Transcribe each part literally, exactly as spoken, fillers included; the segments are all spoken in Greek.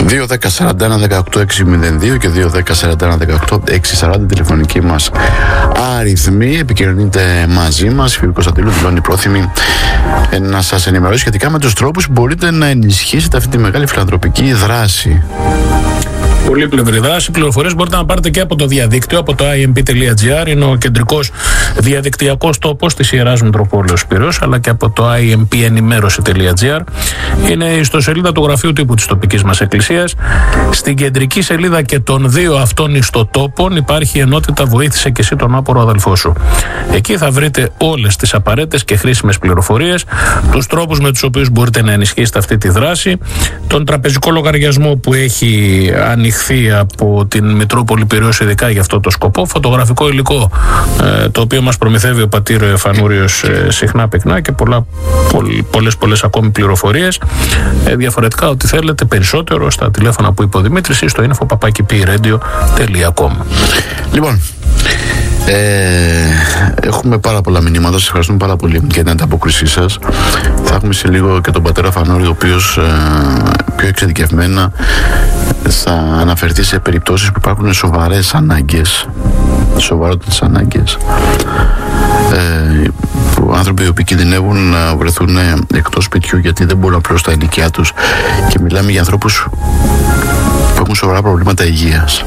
δύο δέκα σαράντα ένα δεκαοκτώ έξι μηδέν δύο και δύο δέκα σαράντα ένα δεκαοκτώ έξι σαράντα τηλεφωνική μας αριθμοί. Επικοινωνείτε μαζί μας. Η Φίβη Κωνσταντίνου δηλώνει πρόθυμη να σας ενημερώσει σχετικά με τους τρόπους που μπορείτε να ενισχύσετε αυτή τη μεγάλη φιλανθρωπική δράση. Πολύπλευρη δράση. Πληροφορίες μπορείτε να πάρετε και από το διαδίκτυο, από το άι εμ πι τελεία τζι άρ. Είναι ο κεντρικός διαδικτυακός τόπος της Ιεράς Μητροπόλεως Πειραιώς, αλλά και από το άι εμ πι ενημέρωση τελεία τζι άρ. Είναι η ιστοσελίδα του Γραφείου Τύπου της τοπικής μας εκκλησίας. Στην κεντρική σελίδα και των δύο αυτών ιστοτόπων υπάρχει η ενότητα «Βοήθησε και εσύ τον άπορο αδελφό σου». Εκεί θα βρείτε όλες τις απαραίτητες και χρήσιμες πληροφορίες, τους τρόπους με τους οποίους μπορείτε να ενισχύσετε αυτή τη δράση, τον τραπεζικό λογαριασμό που έχει ανοιχθεί από την Μητρόπολη Πειραιώς ειδικά για αυτό το σκοπό, φωτογραφικό υλικό ε, το οποίο μας προμηθεύει ο πατήρ Φανούριος ε, συχνά πυκνά και πολλά, πολλ, πολλές πολλές ακόμη πληροφορίες. Ε, διαφορετικά ό,τι θέλετε περισσότερο στα τηλέφωνα που είπε ο Δημήτρης ή στο info παπάκι πι radio τελεία com. Λοιπόν, Ε, έχουμε πάρα πολλά μηνύματα. Σας ευχαριστούμε πάρα πολύ για την ανταπόκρισή σας. Θα έχουμε σε λίγο και τον πατέρα Φανόρη, ο οποίος ε, πιο εξειδικευμένα θα αναφερθεί σε περιπτώσεις που υπάρχουν σοβαρές ανάγκες, σοβαρότητες ανάγκες, ε, που άνθρωποι οι οποίοι κινδυνεύουν να βρεθούν εκτός σπιτιού γιατί δεν μπορούν να πληρώσουν τα ενοικιά τους, και μιλάμε για ανθρώπους που έχουν σοβαρά προβλήματα υγείας.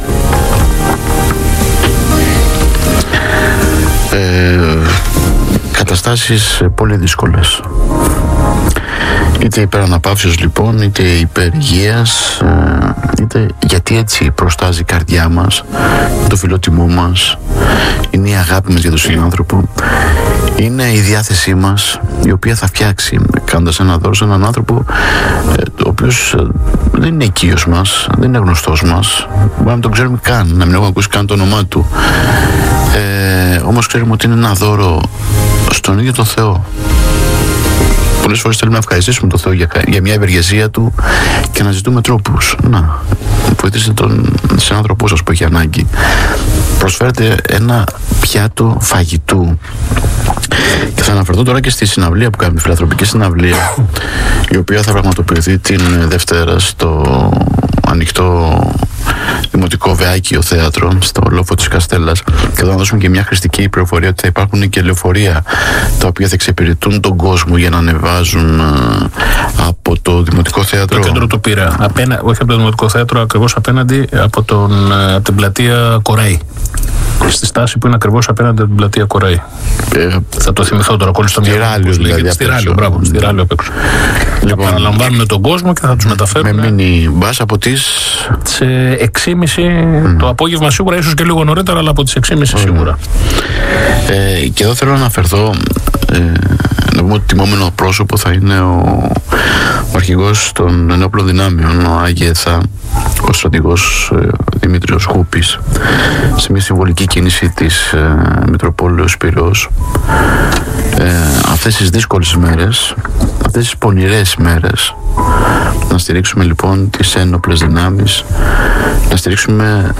Ε, καταστάσεις πολύ δύσκολες, είτε υπεραναπαύσεως λοιπόν, είτε υπερηγείας, είτε γιατί έτσι προστάζει η καρδιά μας, το φιλότιμό μας, είναι η αγάπη μας για τον συνάνθρωπο, είναι η διάθεσή μας η οποία θα φτιάξει κάνοντας ένα δώρο σε έναν άνθρωπο ο οποίος δεν είναι οικείος μας, δεν είναι γνωστός μας, μπορεί να μην τον ξέρουμε καν, να μην έχουμε ακούσει καν το όνομά του, ε, όμως ξέρουμε ότι είναι ένα δώρο στον ίδιο τον Θεό. Πολλές φορές θέλουμε να ευχαριστήσουμε τον Θεό για, για μια ευεργεσία του και να ζητούμε τρόπους. Να, βοηθήστε τον συνάνθρωπό σας που έχει ανάγκη. Προσφέρετε ένα πιάτο φαγητού. Και θα αναφερθώ τώρα και στη συναυλία που κάνουμε, τη φιλανθρωπική συναυλία, η οποία θα πραγματοποιηθεί την Δευτέρα στο ανοιχτό Δημοτικό Βεάκιο Θέατρο, στο λόφο της Καστέλλας. Και εδώ να δώσουμε και μια χρηστική πληροφορία ότι θα υπάρχουν και λεωφορεία τα οποία θα εξυπηρετούν τον κόσμο για να ανεβάζουν από το Δημοτικό Θέατρο. Το κέντρο του Πειραιά. Απένα, όχι από το Δημοτικό Θέατρο, ακριβώς απέναντι από τον, την πλατεία Κοραή. Στη στάση που είναι ακριβώς απέναντι από την πλατεία Κοραή. Ε, θα το θυμηθώ τώρα, κόλλησε στο μυαλό. Δηλαδή, στη Ράλιο, μπράβο, στη Ράλιο απ' έξω. Λοιπόν, παραλαμβάνουν τον κόσμο και θα τους μεταφέρουν. Με μίνι μπας από τις σε έξι και μισή mm. το απόγευμα σίγουρα, ίσως και λίγο νωρίτερα, αλλά από τις έξι και μισή mm. σίγουρα. Ε, και εδώ θέλω να αναφερθώ, ε, να πούμε ότι τιμόμενο πρόσωπο θα είναι ο, ο αρχηγός των ενόπλων δυνάμεων, ο Άγιεθα, ο στρατηγός ε, Δημήτριος Χούπης, σε μια συμβολική κίνηση της ε, Μητροπόλεως Πειραιώς. Ε, αυτές τις δύσκολες μέρες, αυτές τις πονηρές μέρες, να στηρίξουμε λοιπόν τις ένοπλες δυνάμεις, να στηρίξουμε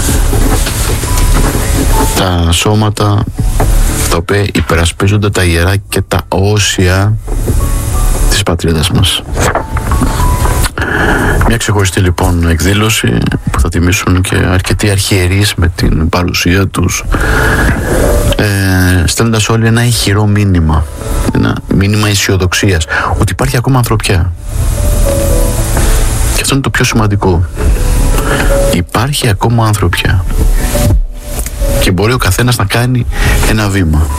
τα σώματα τα οποία υπερασπίζονται τα ιερά και τα όσια της πατρίδας μας. Μια ξεχωριστή λοιπόν εκδήλωση που θα τιμήσουν και αρκετοί αρχιερείς με την παρουσία τους, ε, στέλνοντας όλοι ένα ηχηρό μήνυμα, ένα μήνυμα αισιοδοξίας ότι υπάρχει ακόμα ανθρωπιά. Και αυτό είναι το πιο σημαντικό. Υπάρχει ακόμα ανθρωπιά και μπορεί ο καθένας να κάνει ένα βήμα.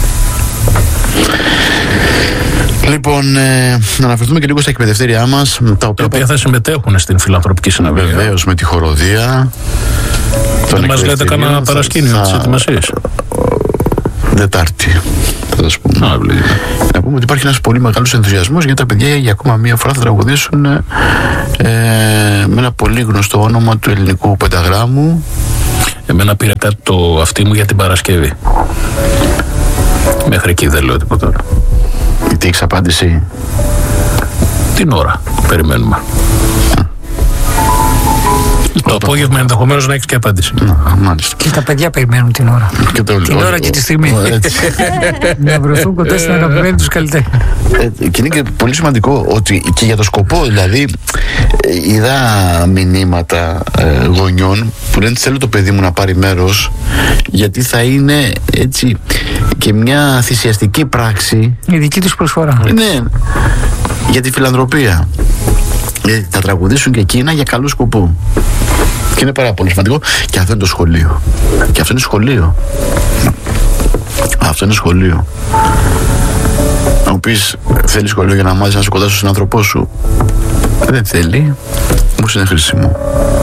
Λοιπόν, ε, να αναφερθούμε και λίγο στα εκπαιδευτήριά μας, τα οποία, τα οποία θα συμμετέχουν στην φιλανθρωπική συναυλία. Βεβαίως, με τη χοροδία. Δεν μας λέτε κανένα παρασκήνιο της ετοιμασίας? Δετάρτη, θα σας πούμε. Να, να πούμε ότι υπάρχει ένας πολύ μεγάλος ενθουσιασμός, γιατί τα παιδιά για ακόμα μία φορά θα τραγουδήσουν ε, με ένα πολύ γνωστό όνομα του ελληνικού πενταγράμμου. Εμένα πήρε κάτι το αυτί μου για την Παρασκευή. Μέχρι εκεί δεν λέω τίποτα. Γιατί έχεις απάντηση? Την ώρα περιμένουμε. Το απόγευμα ενδεχομένως να έχει και απάντηση. Να, μάλιστα. Και τα παιδιά περιμένουν την ώρα. Και το, την ο, ώρα ο, και τη στιγμή. ο, να βρεθούν κοντά στην αγαπημένη τους καλλιτέχνη. Ε, και είναι και πολύ σημαντικό ότι και για το σκοπό, δηλαδή, είδα μηνύματα ε, γονιών που λένε θέλω το παιδί μου να πάρει μέρος, γιατί θα είναι έτσι και μια θυσιαστική πράξη. Η δική τους προσφορά. Ναι, για τη φιλανθρωπία. Γιατί θα τραγουδήσουν και εκείνα για καλό σκοπό. Και είναι πάρα πολύ σημαντικό. Και αυτό είναι το σχολείο. Και αυτό είναι σχολείο. Αυτό είναι σχολείο. Να μου πεις, θέλει σχολείο για να μάθεις να είσαι κοντά στον συνάνθρωπό σου? Δεν θέλει. Όμως είναι χρήσιμο.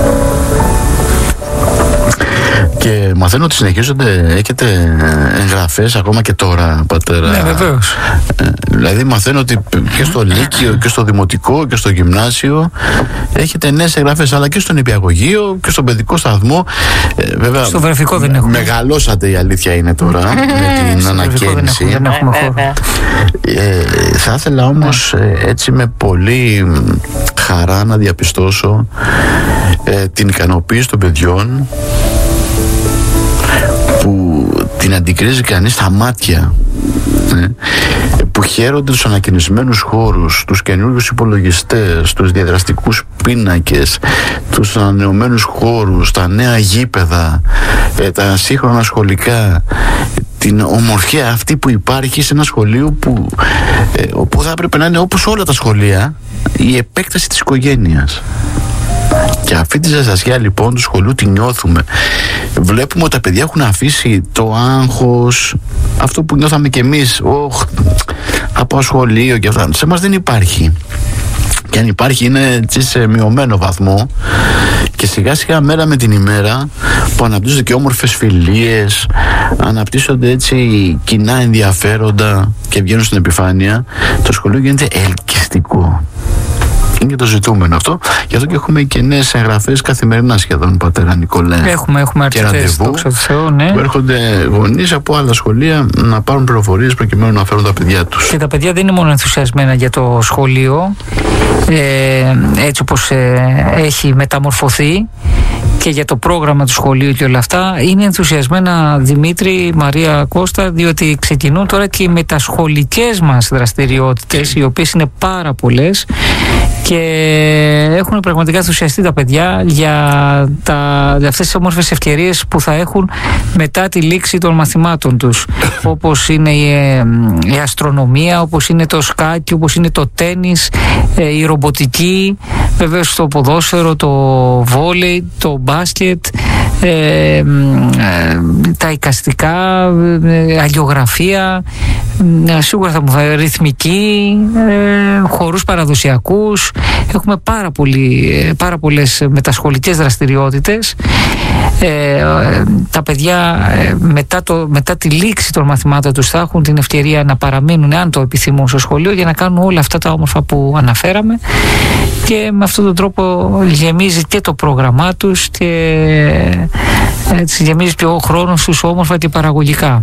Και μαθαίνω ότι συνεχίζονται, έχετε εγγραφές ακόμα και τώρα, πατέρα. Ναι, βεβαίως. Ε, δηλαδή μαθαίνω ότι και στο Λύκειο και στο Δημοτικό και στο Γυμνάσιο έχετε νέες εγγραφές, αλλά και στο νηπιαγωγείο και στον παιδικό σταθμό. Ε, βέβαια, στο βρεφικό δεν έχουμε. Μεγαλώσατε, η αλήθεια είναι τώρα, με την ανακαίνιση. Δεν έχουμε χώρο. Ε, θα ήθελα όμως ε, έτσι με πολύ χαρά να διαπιστώσω ε, την ικανοποίηση των παιδιών που την αντικρίζει κανείς στα μάτια, ε, που χαίρονται τους ανακαινισμένους χώρους, τους καινούριους υπολογιστές, τους διαδραστικούς πίνακες, τους ανανεωμένους χώρους, τα νέα γήπεδα, ε, τα σύγχρονα σχολικά, την ομορφιά αυτή που υπάρχει σε ένα σχολείο που, ε, όπου θα έπρεπε να είναι όπως όλα τα σχολεία, η επέκταση της οικογένειας. Και αυτή τη ζεστασιά λοιπόν του σχολείου τη νιώθουμε. Βλέπουμε ότι τα παιδιά έχουν αφήσει το άγχος, αυτό που νιώθαμε κι εμείς, oh, από σχολείο και αυτά. Σε μας δεν υπάρχει. Και αν υπάρχει είναι έτσι σε μειωμένο βαθμό. Και σιγά σιγά μέρα με την ημέρα που αναπτύσσονται και όμορφες φιλίες, αναπτύσσονται έτσι κοινά ενδιαφέροντα και βγαίνουν στην επιφάνεια, το σχολείο γίνεται ελκυστικό. Είναι και το ζητούμενο αυτό. Γι' αυτό και έχουμε και νέες εγγραφές καθημερινά σχεδόν, πατέρα Νικολέ. Έχουμε, έχουμε αρκετές, δόξα τω Θεώ, ναι. Που έρχονται γονείς από άλλα σχολεία να πάρουν πληροφορίες προκειμένου να φέρουν τα παιδιά τους. Και τα παιδιά δεν είναι μόνο ενθουσιασμένα για το σχολείο, ε, έτσι όπως ε, έχει μεταμορφωθεί, και για το πρόγραμμα του σχολείου και όλα αυτά. Είναι ενθουσιασμένα, Δημήτρη, Μαρία, Κώστα, διότι ξεκινούν τώρα και οι μετασχολικές μας δραστηριότητες, οι οποίες είναι πάρα πολλές και έχουν πραγματικά ενθουσιαστεί τα παιδιά για, τα, για αυτές τις όμορφες ευκαιρίες που θα έχουν μετά τη λήξη των μαθημάτων τους, όπως είναι η, η αστρονομία, όπως είναι το σκάκι, όπως είναι το τένις, η ρομποτική, βεβαίως το ποδόσφαιρο, το βόλεϊ, το μπάσκετ, ε, ε, τα εικαστικά, ε, αγιογραφία, ε, σίγουρα θα μου θα ρυθμική, ε, χορούς παραδοσιακούς. Έχουμε πάρα, πολύ, πάρα πολλές μετασχολικές δραστηριότητες. Ε, τα παιδιά ε, μετά, το, μετά τη λήξη των μαθημάτων τους θα έχουν την ευκαιρία να παραμείνουν, αν το επιθυμούν, στο σχολείο για να κάνουν όλα αυτά τα όμορφα που αναφέραμε, και με αυτόν τον τρόπο γεμίζει και το πρόγραμμά τους και έτσι γεμίζει και ο χρόνος τους όμορφα και παραγωγικά.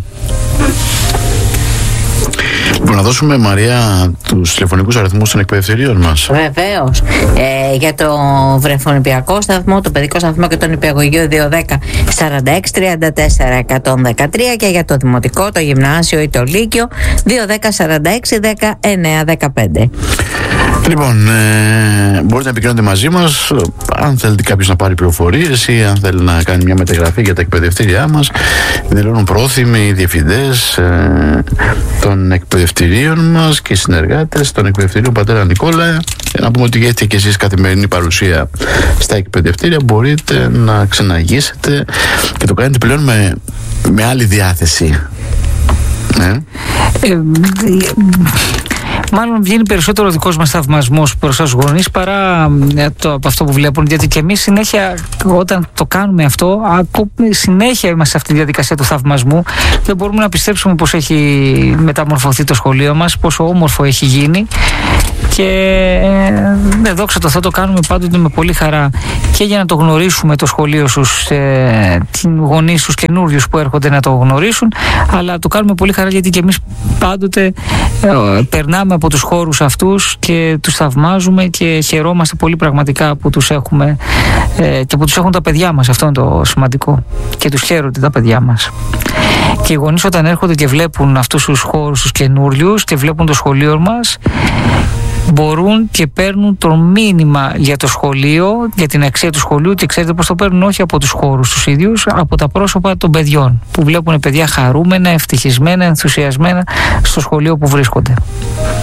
Λοιπόν, να δώσουμε, Μαρία, τους τηλεφωνικούς αριθμούς των εκπαιδευτηρίων μας. Βεβαίως. Ε, για το βρεφονιπιακό σταθμό, το παιδικό σταθμό και τον νηπιαγωγείο δύο δέκα σαράντα έξι τριάντα τέσσερα εκατόν δεκατρία, και για το δημοτικό, το γυμνάσιο ή το λύκειο δύο δέκα σαράντα έξι δέκα εννέα δεκαπέντε. Λοιπόν, ε, μπορείτε να επικοινωνείτε μαζί μας αν θέλετε κάποιος να πάρει πληροφορίες ή αν θέλει να κάνει μια μεταγραφή για τα εκπαιδευτήριά μας. Δηλώνουν πρόθυμοι οι διευθυντές ε, των εκπαιδευτηρίων μας και οι συνεργάτες των εκπαιδευτηρίων πατέρα Νικόλα. Να πούμε ότι έχετε και εσείς καθημερινή παρουσία στα εκπαιδευτήρια, μπορείτε να ξεναγήσετε και το κάνετε πλέον με, με άλλη διάθεση. Ε? Ε, Μάλλον βγαίνει περισσότερο ο δικός μας θαυμασμός προς τους γονείς παρά το, από αυτό που βλέπουν, γιατί και εμείς συνέχεια όταν το κάνουμε αυτό, συνέχεια είμαστε σε αυτή τη διαδικασία του θαυμασμού. Δεν μπορούμε να πιστέψουμε πως έχει μεταμορφωθεί το σχολείο μας, πόσο όμορφο έχει γίνει, και ναι, δόξα τω Θεώ, το κάνουμε πάντοτε με πολύ χαρά και για να το γνωρίσουμε το σχολείο στους ε, γονείς, στους καινούριους που έρχονται να το γνωρίσουν, αλλά το κάνουμε πολύ χαρά γιατί και εμείς πάντοτε ε, περνάμε από τους χώρους αυτούς και τους θαυμάζουμε και χαιρόμαστε πολύ πραγματικά που τους έχουμε ε, και που τους έχουν τα παιδιά μας. Αυτό είναι το σημαντικό και τους χαίρονται τα παιδιά μας. Και οι γονείς όταν έρχονται και βλέπουν αυτούς τους χώρους τους καινούριους και βλέπουν το σχολείο μας, μπορούν και παίρνουν το μήνυμα για το σχολείο, για την αξία του σχολείου, και ξέρετε πώς το παίρνουν? Όχι από τους χώρους τους ίδιους, από τα πρόσωπα των παιδιών που βλέπουν παιδιά χαρούμενα, ευτυχισμένα, ενθουσιασμένα στο σχολείο που βρίσκονται.